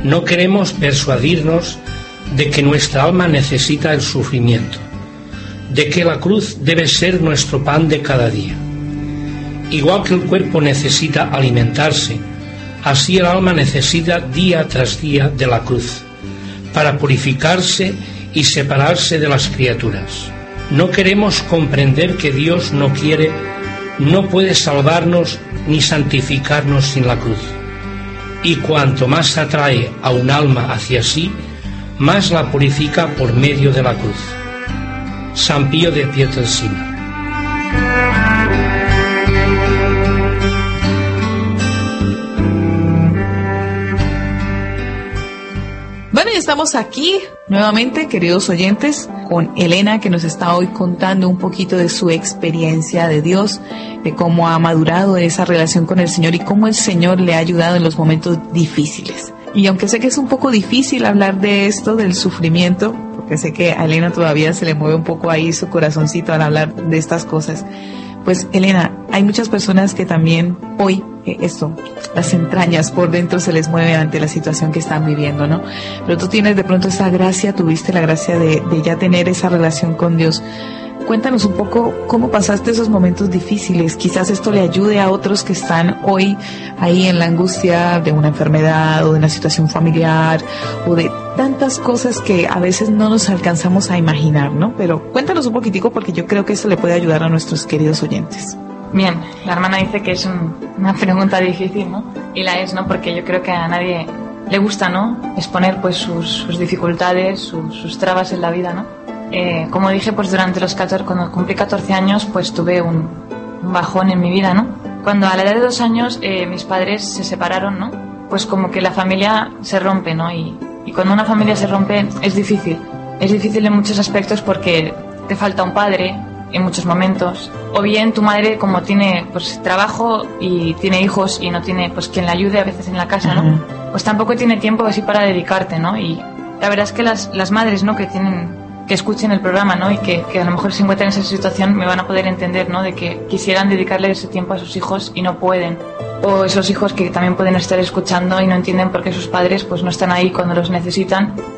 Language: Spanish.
No queremos persuadirnos de que nuestra alma necesita el sufrimiento, de que la cruz debe ser nuestro pan de cada día. Igual que el cuerpo necesita alimentarse, así el alma necesita día tras día de la cruz, para purificarse y separarse de las criaturas. No queremos comprender que Dios no puede salvarnos ni santificarnos sin la cruz. Y cuanto más atrae a un alma hacia sí, más la purifica por medio de la cruz. San Pío de Pietrelcina. Bueno, y estamos aquí nuevamente, queridos oyentes, con Elena, que nos está hoy contando un poquito de su experiencia de Dios, de cómo ha madurado esa relación con el Señor y cómo el Señor le ha ayudado en los momentos difíciles. Y aunque sé que es un poco difícil hablar de esto, del sufrimiento, porque sé que a Elena todavía se le mueve un poco ahí su corazoncito al hablar de estas cosas, pues Elena, hay muchas personas que también hoy las entrañas por dentro se les mueven ante la situación que están viviendo, ¿no? Pero tú tienes de pronto esa gracia, tuviste la gracia de ya tener esa relación con Dios. Cuéntanos un poco cómo pasaste esos momentos difíciles. Quizás esto le ayude a otros que están hoy ahí en la angustia de una enfermedad o de una situación familiar o de tantas cosas que a veces no nos alcanzamos a imaginar, ¿no? Pero cuéntanos un poquitico porque yo creo que eso le puede ayudar a nuestros queridos oyentes. Bien, la hermana dice que es una pregunta difícil, ¿no? Y la es, ¿no? Porque yo creo que a nadie le gusta, ¿no? Exponer pues sus dificultades, sus trabas en la vida, ¿no? Como dije, pues cuando cumplí 14 años, pues tuve un bajón en mi vida, ¿no? Cuando a la edad de 2 años mis padres se separaron, ¿no? Pues como que la familia se rompe, ¿no? Y cuando una familia se rompe es difícil. Es difícil en muchos aspectos porque te falta un padre en muchos momentos, o bien tu madre, como tiene pues trabajo y tiene hijos y no tiene pues quien la ayude a veces en la casa, ¿no? Pues tampoco tiene tiempo así para dedicarte, ¿no? Y la verdad es que las madres, ¿no? que escuchen el programa, ¿no? Y que a lo mejor se encuentran en esa situación me van a poder entender, ¿no? De que quisieran dedicarle ese tiempo a sus hijos y no pueden, o esos hijos que también pueden estar escuchando y no entienden por qué sus padres pues no están ahí cuando los necesitan